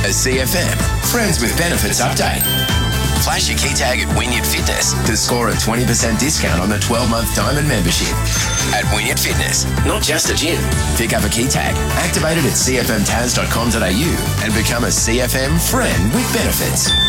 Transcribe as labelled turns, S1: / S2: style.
S1: A CFM Friends with Benefits update. Flash your key tag at Wynyard Fitness to score a 20% discount on a 12-month diamond membership. At Wynyard Fitness, not just a gym. Pick up a key tag, activate it at cfmtaz.com.au and become a CFM Friend with Benefits.